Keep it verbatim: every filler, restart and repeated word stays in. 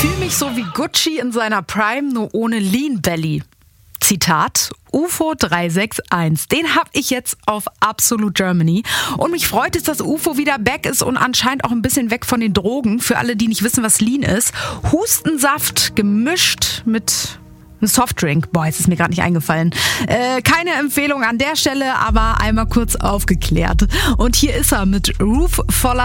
Fühl mich so wie Gucci in seiner Prime, nur ohne Lean Belly. Zitat U F O drei sechs eins. Den hab ich jetzt auf Absolute Germany. Und mich freut es, dass U F O wieder back ist und anscheinend auch ein bisschen weg von den Drogen. Für alle, die nicht wissen, was Lean ist. Hustensaft gemischt mit ein Softdrink. Boah, jetzt ist mir gerade nicht eingefallen. Äh, keine Empfehlung an der Stelle, aber einmal kurz aufgeklärt. Und hier ist er mit Roof voller